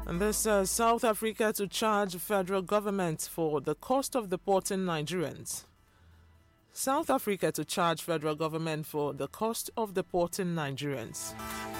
And this South Africa to charge federal government for the cost of deporting Nigerians. South Africa to charge federal government for the cost of deporting Nigerians.